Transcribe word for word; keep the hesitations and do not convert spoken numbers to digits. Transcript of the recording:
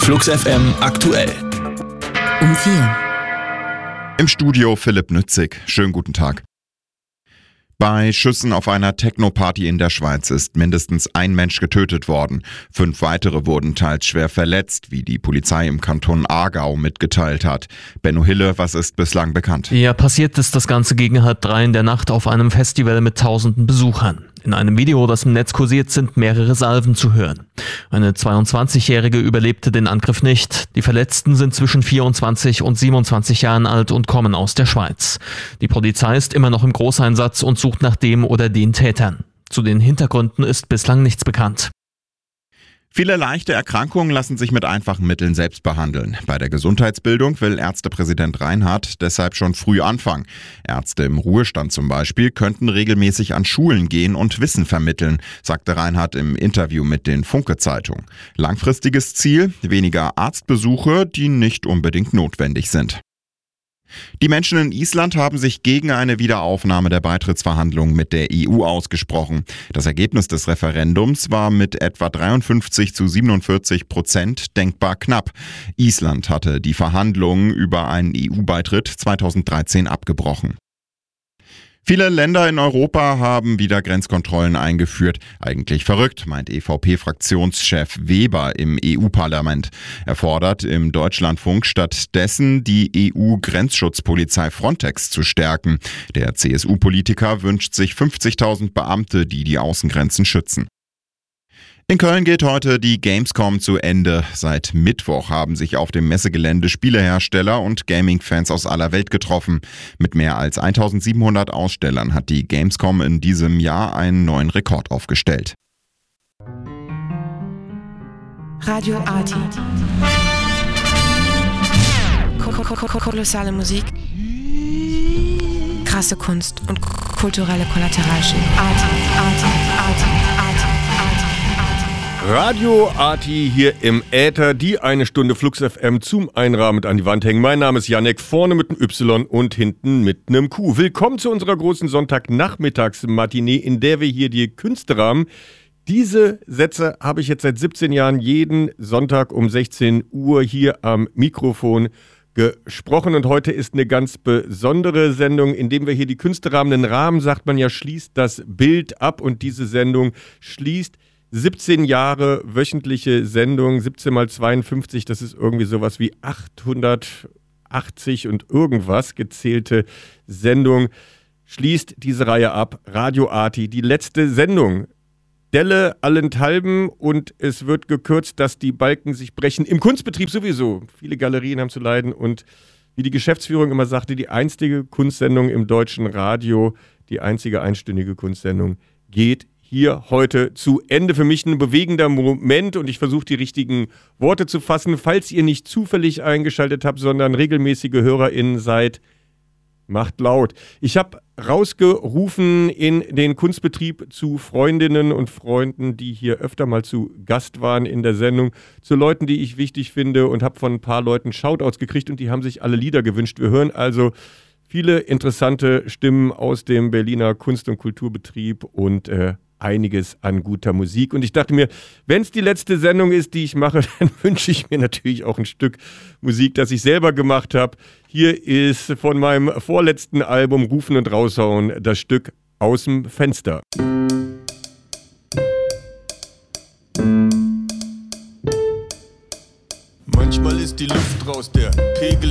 Flux F M aktuell. Um vier. Im Studio Philipp Nützig. Schönen guten Tag. Bei Schüssen auf einer Techno-Party in der Schweiz ist mindestens ein Mensch getötet worden. Fünf weitere wurden teils schwer verletzt, wie die Polizei im Kanton Aargau mitgeteilt hat. Benno Hille, was ist bislang bekannt? Ja, passiert ist das Ganze gegen halb drei in der Nacht auf einem Festival mit tausenden Besuchern. In einem Video, das im Netz kursiert, sind mehrere Salven zu hören. Eine zweiundzwanzigjährige überlebte den Angriff nicht. Die Verletzten sind zwischen vierundzwanzig und siebenundzwanzig Jahren alt und kommen aus der Schweiz. Die Polizei ist immer noch im Großeinsatz und sucht nach dem oder den Tätern. Zu den Hintergründen ist bislang nichts bekannt. Viele leichte Erkrankungen lassen sich mit einfachen Mitteln selbst behandeln. Bei der Gesundheitsbildung will Ärztepräsident Reinhardt deshalb schon früh anfangen. Ärzte im Ruhestand zum Beispiel könnten regelmäßig an Schulen gehen und Wissen vermitteln, sagte Reinhardt im Interview mit den Funke-Zeitungen. Langfristiges Ziel: weniger Arztbesuche, die nicht unbedingt notwendig sind. Die Menschen in Island haben sich gegen eine Wiederaufnahme der Beitrittsverhandlungen mit der E U ausgesprochen. Das Ergebnis des Referendums war mit etwa dreiundfünfzig zu siebenundvierzig Prozent denkbar knapp. Island hatte die Verhandlungen über einen E U-Beitritt zweitausenddreizehn abgebrochen. Viele Länder in Europa haben wieder Grenzkontrollen eingeführt. Eigentlich verrückt, meint E V P-Fraktionschef Weber im E U-Parlament. Er fordert im Deutschlandfunk stattdessen, die E U-Grenzschutzpolizei Frontex zu stärken. Der C S U-Politiker wünscht sich fünfzigtausend Beamte, die die Außengrenzen schützen. In Köln geht heute die Gamescom zu Ende. Seit Mittwoch haben sich auf dem Messegelände Spielehersteller und Gaming-Fans aus aller Welt getroffen. Mit mehr als eintausendsiebenhundert Ausstellern hat die Gamescom in diesem Jahr einen neuen Rekord aufgestellt. Radio Arti. Kolossale Musik. Krasse Kunst und kulturelle Kollateralschäden. Arti, Arti, Arti, Arti. Radio Arti hier im Äther, die eine Stunde Flux F M zum Einrahmen an die Wand hängen. Mein Name ist Jannek, vorne mit einem Y und hinten mit einem Q. Willkommen zu unserer großen Sonntagnachmittagsmatinee, in der wir hier die Künste rahmen. Diese Sätze habe ich jetzt seit siebzehn Jahren jeden Sonntag um sechzehn Uhr hier am Mikrofon gesprochen. Und heute ist eine ganz besondere Sendung, in der wir hier die Künste rahmen. Den Rahmen, sagt man ja, schließt das Bild ab, und diese Sendung schließt siebzehn Jahre wöchentliche Sendung, siebzehn mal zweiundfünfzig, das ist irgendwie sowas wie achthundertachtzig und irgendwas gezählte Sendung, schließt diese Reihe ab. Radio Arti, die letzte Sendung. Delle allenthalben, und es wird gekürzt, dass die Balken sich brechen. Im Kunstbetrieb sowieso. Viele Galerien haben zu leiden, und wie die Geschäftsführung immer sagte, die einzige Kunstsendung im deutschen Radio, die einzige einstündige Kunstsendung geht hier heute zu Ende. Für mich ein bewegender Moment, und ich versuche, die richtigen Worte zu fassen. Falls ihr nicht zufällig eingeschaltet habt, sondern regelmäßige HörerInnen seid, macht laut. Ich habe rausgerufen in den Kunstbetrieb zu Freundinnen und Freunden, die hier öfter mal zu Gast waren in der Sendung, zu Leuten, die ich wichtig finde, und habe von ein paar Leuten Shoutouts gekriegt, und die haben sich alle Lieder gewünscht. Wir hören also viele interessante Stimmen aus dem Berliner Kunst- und Kulturbetrieb und äh, einiges an guter Musik. Und ich dachte mir, wenn es die letzte Sendung ist, die ich mache, dann wünsche ich mir natürlich auch ein Stück Musik, das ich selber gemacht habe. Hier ist von meinem vorletzten Album Rufen und Raushauen das Stück Aus dem Fenster. Manchmal ist die Luft raus, der Pegel